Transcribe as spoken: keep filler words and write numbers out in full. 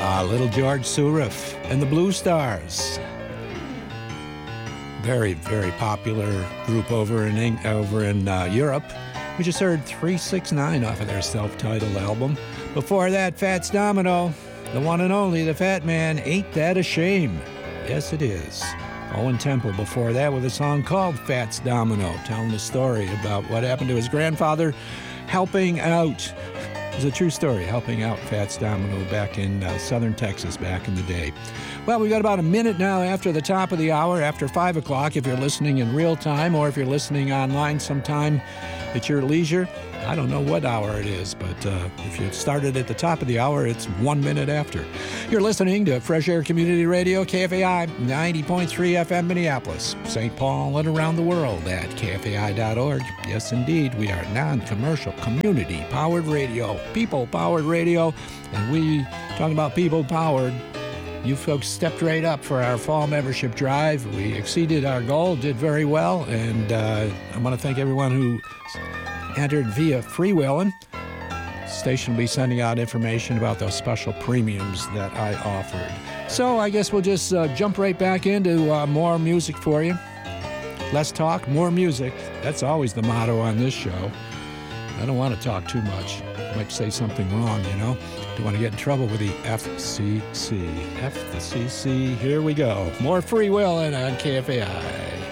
Uh, Little George Surif and the Blue Stars. Very, very popular group over in Eng- over in uh, Europe. We just heard three six nine off of their self-titled album. Before that, Fats Domino, the one and only, the Fat Man, Ain't That a Shame? Yes, it is. Owen Temple before that with a song called Fats Domino, telling the story about what happened to his grandfather helping out. It was a true story, helping out Fats Domino back in uh, southern Texas back in the day. Well, we've got about a minute now after the top of the hour, after five o'clock, if you're listening in real time or if you're listening online sometime at your leisure. I don't know what hour it is, but uh, if you started at the top of the hour, it's one minute after. You're listening to Fresh Air Community Radio, K F A I ninety point three F M Minneapolis, Saint Paul, and around the world at K F A I dot org. Yes, indeed, we are non-commercial, community-powered radio, people-powered radio, and we, talking about people-powered, you folks stepped right up for our fall membership drive. We exceeded our goal, did very well, and uh, I want to thank everyone who entered via freewheeling. Station will be sending out information about those special premiums that I offered. So I guess we'll just uh, jump right back into uh, more music for you. Less talk, more music. That's always the motto on this show. I don't want to talk too much. I might say something wrong, you know. Don't want to get in trouble with the F C C. F the C C, here we go. More freewheeling on K F A I.